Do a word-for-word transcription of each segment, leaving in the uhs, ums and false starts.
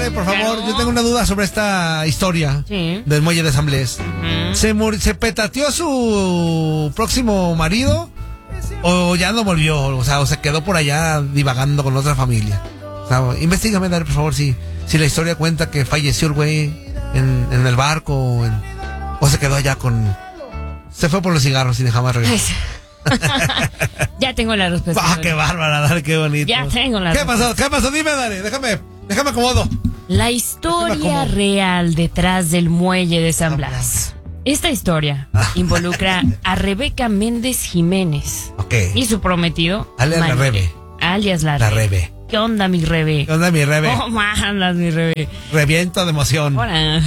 dígame, por favor, Claro. yo tengo una duda sobre esta historia Sí. del muelle de San Blas. Ujú. ¿Se, mur- ¿Se petateó su próximo marido o ya no volvió? O sea, o se quedó por allá divagando con otra familia. O sea, investígame, Dari, por favor, si, si la historia cuenta que falleció el güey en, en el barco o, en- o se quedó allá con... Se fue por los cigarros y ni jamás regresó. Ya tengo la respuesta. ¡Ah, qué bárbara, Dari, qué bonito! Ya tengo la ¿Qué respuesta. pasó? ¿Qué pasó? Dime, Dari, déjame, déjame acomodo. La historia Déjame acomodo. real detrás del muelle de San Blas. Esta historia involucra a Rebeca Méndez Jiménez Ok. y su prometido Alias la Manuel, Rebe. alias la, La Rebe. Rebe. ¿Qué onda, mi Rebe? ¿Qué onda, mi Rebe? ¿Cómo andas, mi Rebe? Reviento de emoción. Hola.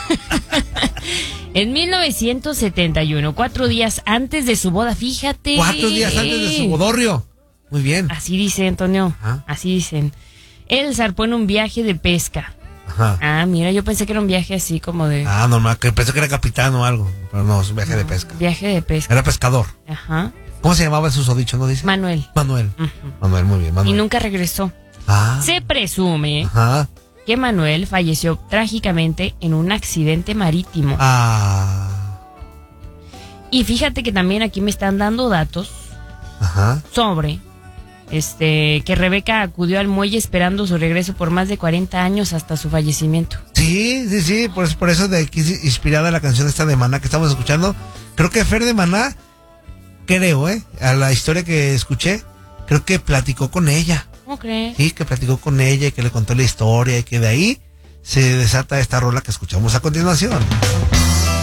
En mil novecientos setenta y uno, cuatro días antes de su boda, fíjate. Cuatro días antes de su bodorrio. Muy bien. Así dice Antonio, Ajá. así dicen. Él zarpó en un viaje de pesca. Ajá. Ah, mira, yo pensé que era un viaje así como de... Ah, normal, que pensé que era capitán o algo. Pero no, es un viaje de pesca. Viaje de pesca. Era pescador. Ajá. ¿Cómo se llamaba el susodicho, no dice? Manuel. Manuel. Ujú. Manuel, muy bien, Y Manuel. nunca regresó. Ah. Se presume Ajá. que Manuel falleció trágicamente en un accidente marítimo. Ah. Y fíjate que también aquí me están dando datos Ajá. sobre este que Rebeca acudió al muelle esperando su regreso por más de cuarenta años hasta su fallecimiento. Sí, sí, sí, por, eso- por eso de aquí es inspirada la canción esta de Maná que estamos escuchando. Creo que Fer de Maná, creo, ¿eh? A la historia que escuché, creo que platicó con ella. ¿Cómo crees? Sí, que platicó con ella y que le contó la historia y que de ahí se desata esta rola que escuchamos a continuación.